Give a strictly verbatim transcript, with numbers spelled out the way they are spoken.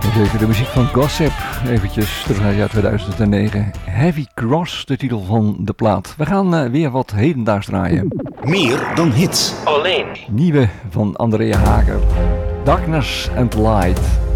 Zeker de muziek van Gossip, eventjes terug naar het jaar tweeduizend negen. Heavy Cross, de titel van de plaat. We gaan uh, weer wat hedendaags draaien. Meer dan hits. Alleen. Nieuwe van Andrea Hager. Darkness and Light.